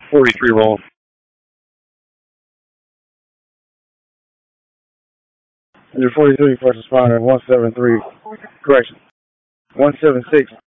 43 roll. Under 43, first responder, 173, correction, 176